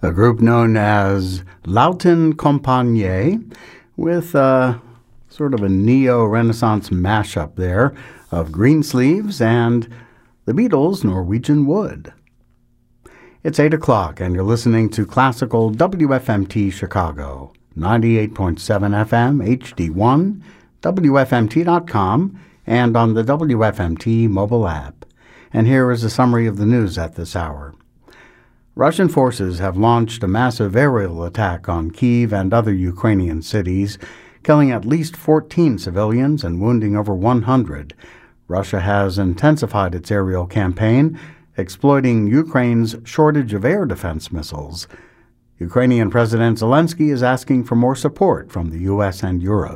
a group known as Lauten Compagnie, with sort of a neo-Renaissance mashup there of Greensleeves and the Beatles' Norwegian Wood. It's 8 o'clock, and you're listening to Classical WFMT Chicago, 98.7 FM HD1, WFMT.com, and on the WFMT mobile app. And here is a summary of the news at this hour. Russian forces have launched a massive aerial attack on Kyiv and other Ukrainian cities, killing at least 14 civilians and wounding over 100. Russia has intensified its aerial campaign, exploiting Ukraine's shortage of air defense missiles. Ukrainian President Zelensky is asking for more support from the U.S. and Europe.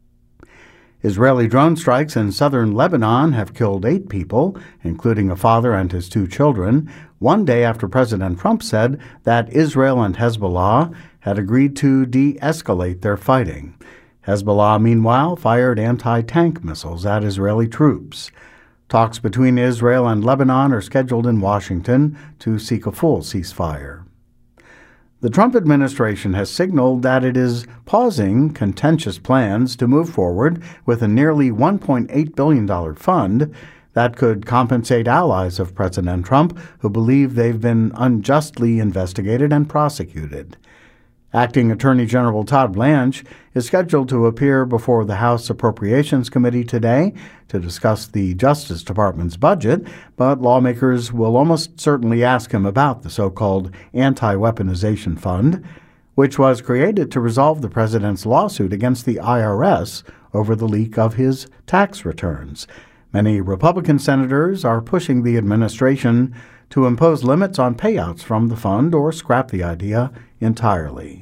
Israeli drone strikes in southern Lebanon have killed 8 people, including a father and his 2 children, one day after President Trump said that Israel and Hezbollah had agreed to de-escalate their fighting. Hezbollah, meanwhile, fired anti-tank missiles at Israeli troops. Talks between Israel and Lebanon are scheduled in Washington to seek a full ceasefire. The Trump administration has signaled that it is pausing contentious plans to move forward with a nearly $1.8 billion fund that could compensate allies of President Trump who believe they've been unjustly investigated and prosecuted. Acting Attorney General Todd Blanche is scheduled to appear before the House Appropriations Committee today to discuss the Justice Department's budget, but lawmakers will almost certainly ask him about the so-called Anti-Weaponization Fund, which was created to resolve the president's lawsuit against the IRS over the leak of his tax returns. Many Republican senators are pushing the administration to impose limits on payouts from the fund or scrap the idea entirely.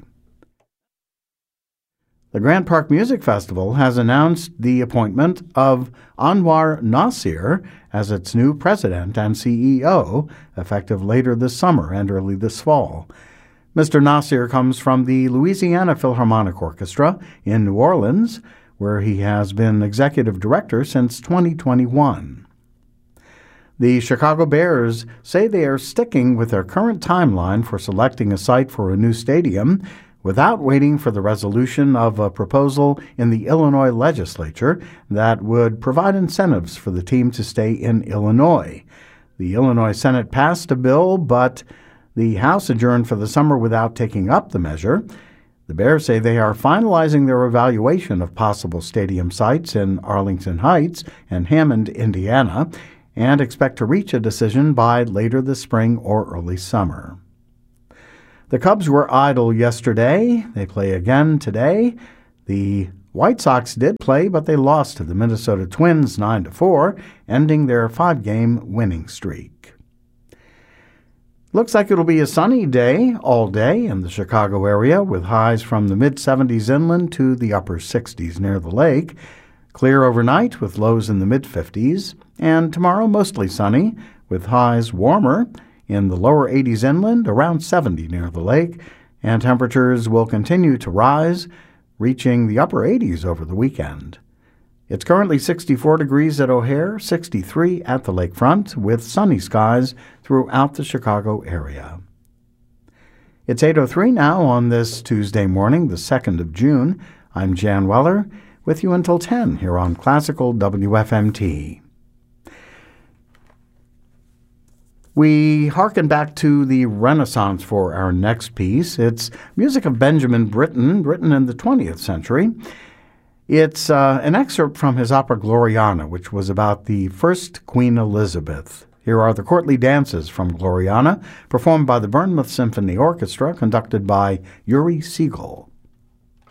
The Grant Park Music Festival has announced the appointment of Anwar Nasir as its new president and CEO, effective later this summer and early this fall. Mr. Nasir comes from the Louisiana Philharmonic Orchestra in New Orleans, where he has been executive director since 2021. The Chicago Bears say they are sticking with their current timeline for selecting a site for a new stadium without waiting for the resolution of a proposal in the Illinois legislature that would provide incentives for the team to stay in Illinois. The Illinois Senate passed a bill, but the House adjourned for the summer without taking up the measure. The Bears say they are finalizing their evaluation of possible stadium sites in Arlington Heights and Hammond, Indiana, and expect to reach a decision by later this spring or early summer. The Cubs were idle yesterday. They play again today. The White Sox did play, but they lost to the Minnesota Twins 9-4, ending their 5-game winning streak. Looks like it'll be a sunny day all day in the Chicago area, with highs from the mid-70s inland to the upper 60s near the lake. Clear overnight with lows in the mid-50s, and tomorrow mostly sunny with highs warmer in the lower 80s inland, around 70 near the lake, and temperatures will continue to rise, reaching the upper 80s over the weekend. It's currently 64 degrees at O'Hare, 63 at the lakefront, with sunny skies throughout the Chicago area. It's 8:03 now on this Tuesday morning, the 2nd of June. I'm Jan Weller, with you until 10 here on Classical WFMT. We hearken back to the Renaissance for our next piece. It's music of Benjamin Britten, written in the 20th century. It's an excerpt from his opera Gloriana, which was about the first Queen Elizabeth. Here are the courtly dances from Gloriana, performed by the Bournemouth Symphony Orchestra, conducted by Yuri Siegel.